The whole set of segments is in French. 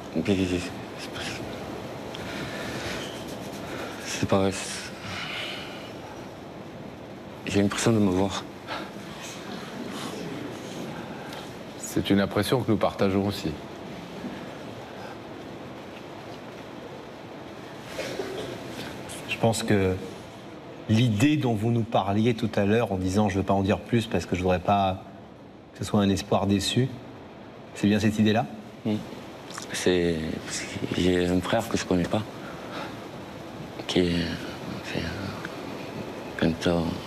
Mais c'est pareil. J'ai l'impression de me voir. C'est une impression que nous partageons aussi. Je pense que l'idée dont vous nous parliez tout à l'heure en disant je ne veux pas en dire plus parce que je ne voudrais pas que ce soit un espoir déçu, c'est bien cette idée-là? C'est parce que j'ai un frère que je connais pas, qui est... Quand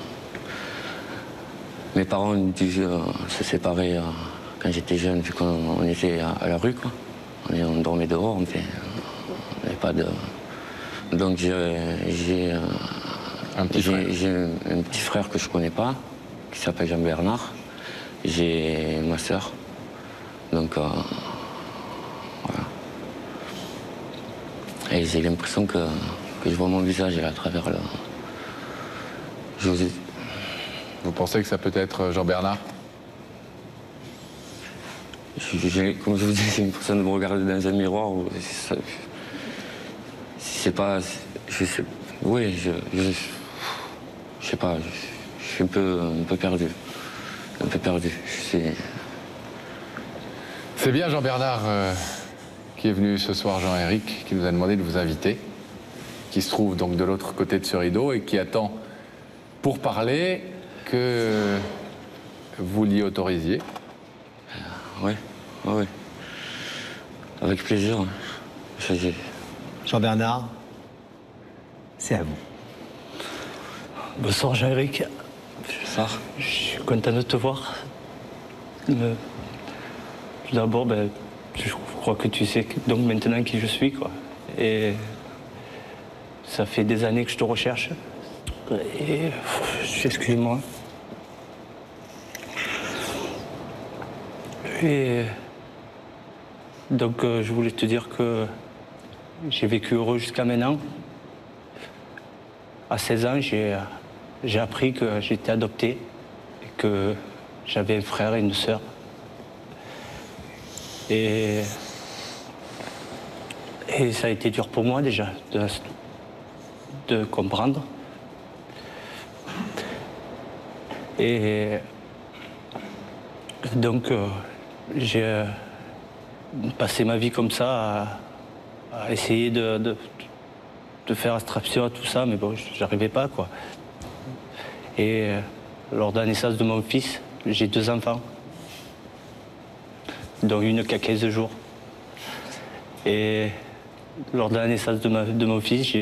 mes parents ont dû se séparer quand j'étais jeune, vu qu'on était à la rue, quoi. On dormait dehors, on n'avait pas de... Donc j'ai un petit frère que je connais pas, qui s'appelle Jean-Bernard. J'ai ma sœur. Donc voilà. Et j'ai l'impression que je vois mon visage à travers le... Vous pensez que ça peut être Jean-Bernard? Comme je vous dis, j'ai l'impression de me regarder dans un miroir. C'est pas... Oui, je sais pas, je suis un peu perdu. Un peu perdu. C'est bien Jean-Bernard qui est venu ce soir, Jean-Éric, qui nous a demandé de vous inviter, qui se trouve donc de l'autre côté de ce rideau et qui attend pour parler que vous l'y autorisiez. Oui, oui. Avec plaisir. Jean-Bernard, c'est à vous. Bonsoir Jean-Éric. Bonsoir. Je suis content de te voir. Tout d'abord, je crois que tu sais donc maintenant qui je suis, quoi. Et ça fait des années que je te recherche. Et excuse-moi. Et donc je voulais te dire que j'ai vécu heureux jusqu'à maintenant. À 16 ans, j'ai appris que j'étais adopté et que j'avais un frère et une sœur. Et ça a été dur pour moi déjà de comprendre. Et donc j'ai passé ma vie comme ça à essayer de faire abstraction à tout ça, mais bon, j'arrivais pas, quoi. Et lors de la naissance de mon fils, j'ai 2 enfants, dont une qui a 15 jours. Et lors de la naissance de mon fils,